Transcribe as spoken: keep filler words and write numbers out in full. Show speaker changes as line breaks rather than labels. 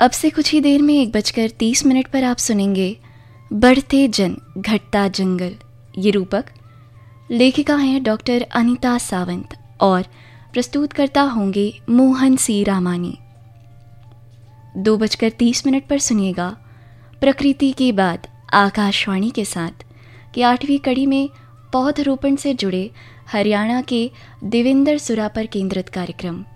अब से कुछ ही देर में एक बजकर तीस मिनट पर आप सुनेंगे बढ़ते जन घटता जंगल। ये रूपक लेखिका हैं डॉक्टर अनीता सावंत और प्रस्तुतकर्ता होंगे मोहन सी रामानी। दो बजकर तीस मिनट पर सुनिएगा प्रकृति की बात आकाशवाणी के साथ कि आठवीं कड़ी में पौधरोपण से जुड़े हरियाणा के देवेंद्र सुरा पर केंद्रित कार्यक्रम।